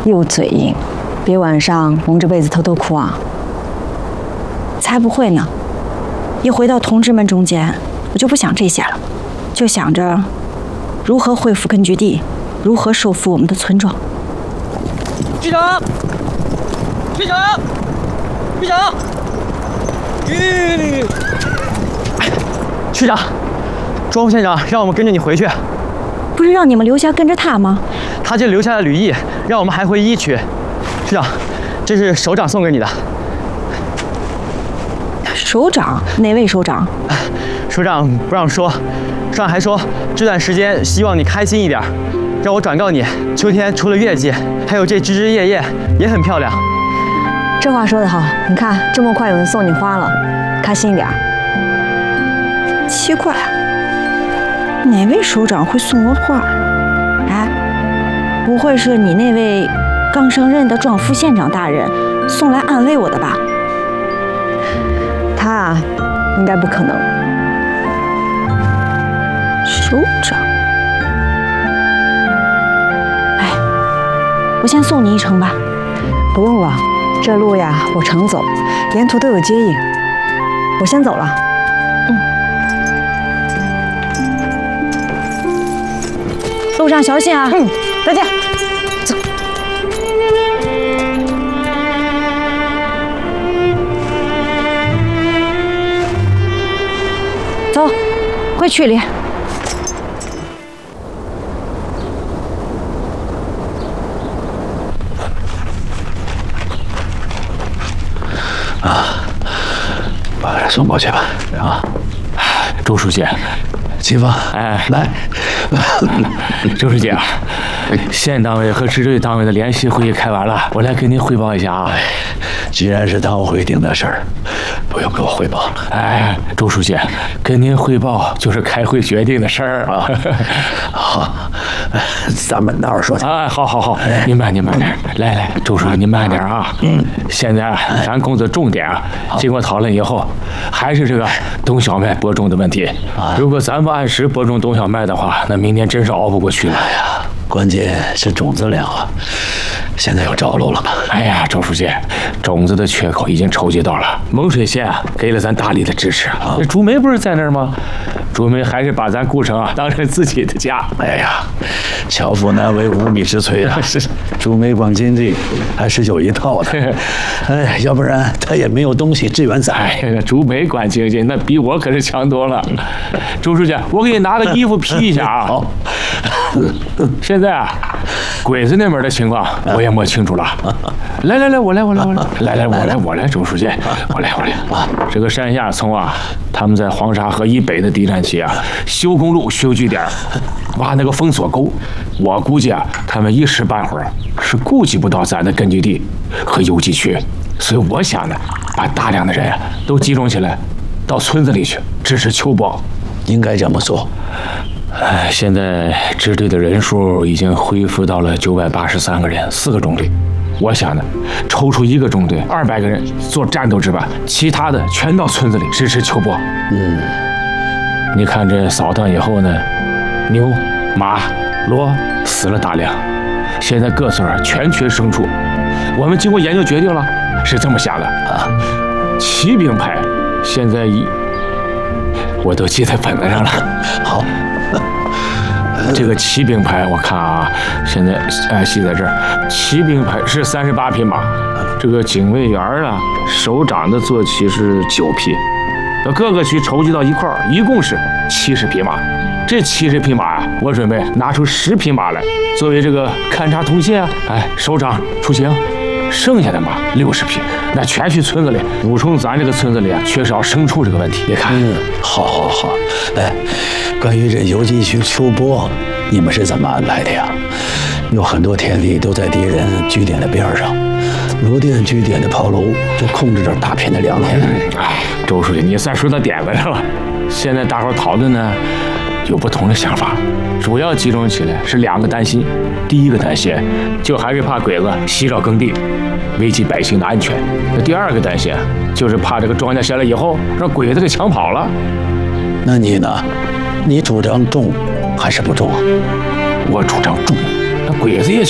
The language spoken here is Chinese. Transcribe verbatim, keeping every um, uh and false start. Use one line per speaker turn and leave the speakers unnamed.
又嘴硬，别晚上蒙着被子偷偷哭啊！才不会呢！一回到同志们中间，我就不想这些了，就想着如何恢复根据地，如何收复我们的村庄。
局长，局长，局长，局，区长，庄副县长让我们跟着你回去。
不是让你们留下跟着他吗？
他就留下了旅意，让我们还回一区。区长，这是首长送给你的。
首长？哪位首长？
首长不让说，首长还说这段时间希望你开心一点，让我转告你，秋天除了月季，还有这枝枝叶叶也很漂亮。
这话说得好，你看这么快有人送你花了，开心一点。奇怪，哪位首长会送我花？哎，不会是你那位刚上任的庄副县长大人送来安慰我的吧？他应该不可能。首长，哎，我先送你一程吧。不用了，这路呀我常走，沿途都有接应。我先走了。嗯。路上小心啊！嗯，再见。走。走，回区里。
啊，把他送过去吧。啊，
周书记。
齐峰，
哎，
来，
周书记啊，县党委和支队党委的联席会议开完了，我来给您汇报一下啊。
既然是党委会定的事儿，不用给我汇报了。
哎，周书记，跟您汇报就是开会决定的事儿啊。
好，咱们到时候说去。
哎，好好好，您慢您慢点。来来，周书记您慢点啊。嗯，现在咱工作重点啊，经过讨论以后，还是这个冬小麦播种的问题。如果咱不按时播种冬小麦的话，那明年真是熬不过去了。
哎呀，关键是种子量啊，现在有着落了吗？
哎呀，周书记，种子的缺口已经筹集到了，蒙水县啊给了咱大力的支持。这朱梅不是在那儿吗？朱梅还是把咱顾城啊当成自己的家。
哎呀，巧妇难为无米之炊啊！是，朱梅管经济还是有一套的。哎，要不然他也没有东西支援咱。
哎呀，朱梅管经济那比我可是强多了。周书记，我给你拿个衣服披一下啊。
好。
现在啊，鬼子那边的情况我也摸清楚了。来来来，我来我来我来，来来我来我来，周书记，我来我来啊！这个山下从啊，他们在黄沙河以北的地战区啊，修公路、修据点，挖那个封锁沟。我估计啊，他们一时半会儿是顾及不到咱的根据地和游击区，所以我想呢，把大量的人啊都集中起来，到村子里去支持秋波。
应该这么做。
哎，现在支队的人数已经恢复到了九百八十三个人，四个中队。我想呢，抽出一个中队，二百个人做战斗值班，其他的全到村子里支持秋波。
嗯，
你看这扫荡以后呢，牛、马、骡死了大量，现在各村全缺牲畜。我们经过研究决定了，是这么想的啊，骑兵派现在一我都记在本子上了。
好。
这个骑兵排，我看啊，现在哎记在这儿，骑兵排是三十八匹马，这个警卫员啊，首长的坐骑是九匹，各个区筹集到一块儿，一共是七十匹马。这七十匹马啊，我准备拿出十匹马来作为这个勘察通信啊，哎，首长出行。剩下的马六十匹，那全去村子里补充咱这个村子里啊缺少牲畜这个问题。你看，
嗯，好，好，好。哎，关于这游击区秋播，你们是怎么安排的呀？有很多田地都在敌人据点的边上，罗店据点的炮楼就控制着大片的良田。
哎，周书记，你算说到点子上了。现在大伙讨论呢，有不同的想法，主要集中起来是两个担心。第一个担心，就还是怕鬼子袭扰耕地，危及百姓的安全。那第二个担心，就是怕这个庄稼下来以后，让鬼子给抢跑了。
那你呢？你主张种还是不种啊？
我主张种，那鬼子也